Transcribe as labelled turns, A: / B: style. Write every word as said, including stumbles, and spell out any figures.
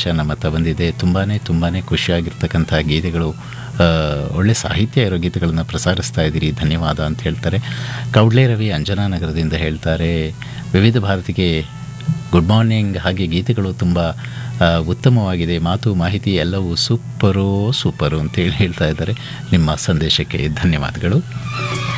A: ಸಂದೇಶ ನಮ್ಮ ಹತ್ರ ಬಂದಿದೆ. ತುಂಬಾ ತುಂಬಾ ಖುಷಿಯಾಗಿರ್ತಕ್ಕಂಥ ಗೀತೆಗಳು, ಆ, ಒಳ್ಳೆ ಸಾಹಿತ್ಯ ಇರೋ ಗೀತೆಗಳನ್ನು ಪ್ರಸಾರಿಸ್ತಾ ಇದ್ದೀರಿ, ಧನ್ಯವಾದ ಅಂತ ಹೇಳ್ತಾರೆ. ಕೌಡ್ಲೆ ರವಿ ಅಂಜನಾನಗರದಿಂದ ಹೇಳ್ತಾರೆ, ವಿವಿಧ ಭಾರತಿಗೆ ಗುಡ್ ಮಾರ್ನಿಂಗ್. ಹಾಗೆ ಗೀತೆಗಳು ತುಂಬ ಆ, ಉತ್ತಮವಾಗಿದೆ, ಮಾತು ಮಾಹಿತಿ ಎಲ್ಲವೂ ಸೂಪರೋ ಸೂಪರು ಅಂತೇಳಿ ಹೇಳ್ತಾ ಇದ್ದಾರೆ. ನಿಮ್ಮ ಸಂದೇಶಕ್ಕೆ ಧನ್ಯವಾದಗಳು.